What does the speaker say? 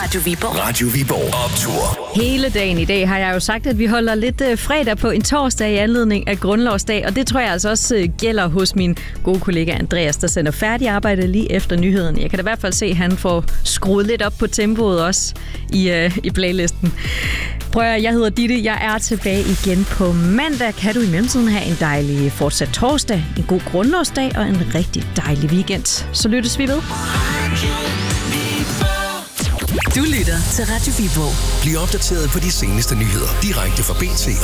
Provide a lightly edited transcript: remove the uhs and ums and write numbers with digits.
Radio Viborg. Radio Viborg Optur. Hele dagen i dag har jeg jo sagt, at vi holder lidt fredag på en torsdag i anledning af Grundlovsdag, og det tror jeg altså også gælder hos min gode kollega Andreas, der sender færdig arbejde lige efter nyheden. Jeg kan da i hvert fald se, at han får skruet lidt op på tempoet også i playlisten. Prøv at, jeg hedder Ditte, jeg er tilbage igen på mandag. Kan du i mellemtiden have en dejlig fortsat torsdag, en god Grundlovsdag og en rigtig dejlig weekend. Så lyttes vi ved. Du lytter til Radio Viborg. Bliv opdateret på de seneste nyheder direkte fra BT